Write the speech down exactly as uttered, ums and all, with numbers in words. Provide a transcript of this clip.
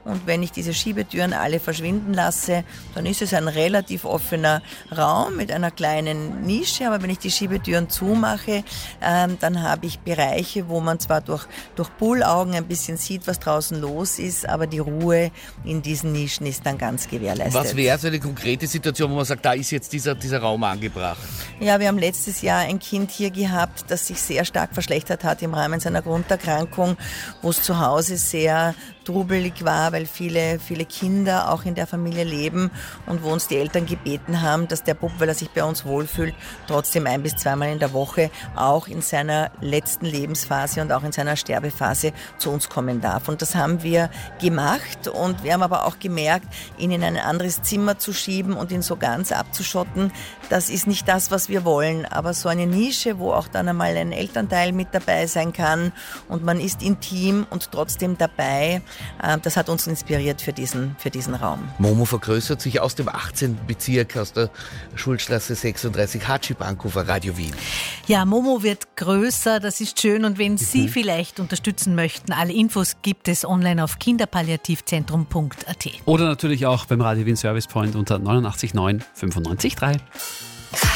und wenn ich diese Schiebetüren alle verschwinden lasse, dann ist es ein relativ offener Raum mit einer kleinen Nische, aber wenn ich die Schiebetüren zumache, ähm, dann habe ich Bereiche, wo man zwar durch, durch Bullaugen ein bisschen sieht, was draußen los ist, aber die Ruhe in diesen Nischen ist dann ganz gewährleistet. Was wäre so eine konkrete Situation, wo man sagt, da ist jetzt dieser, dieser Raum angebracht? Ja, wir haben letztes Jahr ein Kind hier gehabt, das sich sehr stark verschlechtert hat im Rahmen seiner Grunderkrankung, wo es zu Hause sehr trubelig war, weil viele, viele Kinder auch in der Familie leben und wo uns die Eltern gebeten haben, dass der Bub, weil er sich bei uns wohlfühlt, trotzdem ein- bis zweimal in der Woche auch in seiner letzten Lebensphase und auch in seiner Sterbephase zu uns kommen darf. Und das haben wir gemacht und wir haben aber auch gemerkt, ihn in ein anderes Zimmer zu schieben und ihn so ganz abzuschotten, das ist nicht das, was wir wollen. Aber so eine Nische, wo auch dann einmal ein Elternteil mit dabei sein kann und man ist intim und trotzdem dabei, das hat uns inspiriert für diesen, für diesen Raum. Momo vergrößert sich aus dem achtzehnten Bezirk, aus der Schulstraße sechsunddreißig, Hatschi Bankhofer, Radio Wien. Ja, Momo wird größer, das ist schön. Und wenn Sie mhm. vielleicht unterstützen möchten, alle Infos gibt es online auf kinderpalliativzentrum punkt a t. Oder natürlich auch beim Radio Wien Service Point unter neunundachtzig neun fünfundneunzig drei.